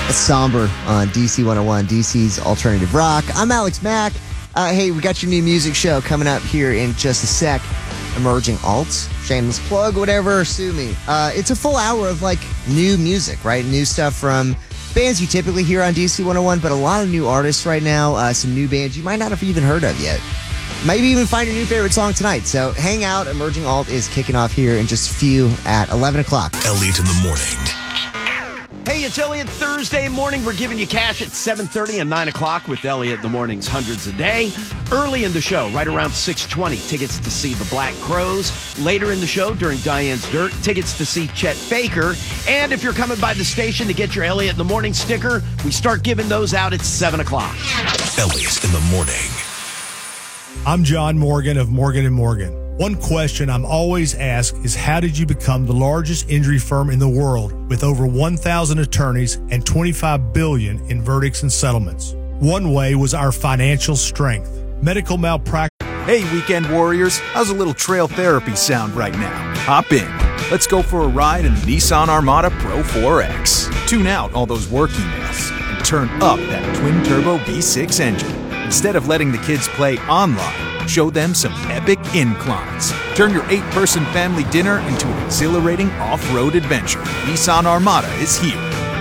Somber on DC 101, DC's Alternative Rock. I'm Alex Mack. Hey, we got your new music show coming up here in just a sec. Emerging Alts, shameless plug, whatever, sue me. It's a full hour of like new music, right? New stuff from bands you typically hear on DC 101, but a lot of new artists right now, some new bands you might not have even heard of yet. Maybe even find your new favorite song tonight. So hang out. Emerging Alt is kicking off here in just a few at 11 o'clock. Elliot in the morning. Hey, it's Elliot. Thursday morning, we're giving you cash at 7:30 and 9 o'clock with Elliot in the morning's Hundreds a Day. Early in the show, right around 6:20, tickets to see the Black Crowes. Later in the show, during Diane's Dirt, tickets to see Chet Baker. And if you're coming by the station to get your Elliot in the morning sticker, we start giving those out at 7 o'clock. Elliot in the morning. I'm John Morgan of Morgan & Morgan. One question I'm always asked is, how did you become the largest injury firm in the world with over 1,000 attorneys and $25 billion in verdicts and settlements? One way was our financial strength. Medical malpractice. Hey, weekend warriors, how's a little trail therapy sound right now? Hop in. Let's go for a ride in the Nissan Armada Pro 4X. Tune out all those work emails and turn up that twin-turbo V6 engine. Instead of letting the kids play online, show them some epic inclines. Turn your 8-person family dinner into an exhilarating off-road adventure. Nissan Armada is here.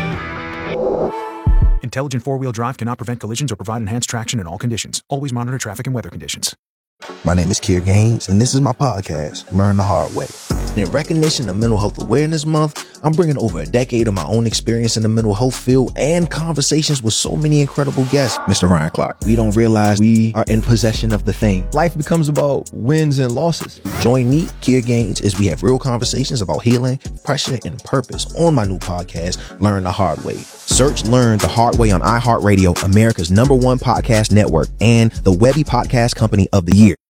Intelligent four-wheel drive cannot prevent collisions or provide enhanced traction in all conditions. Always monitor traffic and weather conditions. My name is Kier Gaines, and this is my podcast, Learn the Hard Way. In recognition of Mental Health Awareness Month, I'm bringing over a decade of my own experience in the mental health field and conversations with so many incredible guests. Mr. Ryan Clark, we don't realize we are in possession of the thing. Life becomes about wins and losses. Join me, Kier Gaines, as we have real conversations about healing, pressure, and purpose on my new podcast, Learn the Hard Way. Search Learn the Hard Way on iHeartRadio, America's #1 podcast network, and the Webby Podcast Company of the Year.